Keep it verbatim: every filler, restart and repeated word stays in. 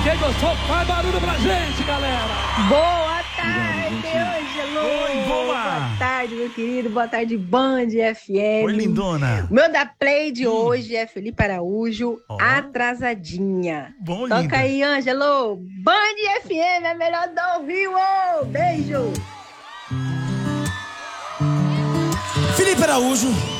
Quem gostou, faz barulho pra gente, galera. Boa tarde, Ângelo. Oi, boa. Boa tarde, meu querido. Boa tarde, Band F M. Oi, lindona. O meu da Play de Hum. hoje é Felipe Araújo, Ó. Atrasadinha. Bom, Toca linda. aí, Ângelo. Band F M, é melhor dar ouvir. Beijo. Felipe Araújo.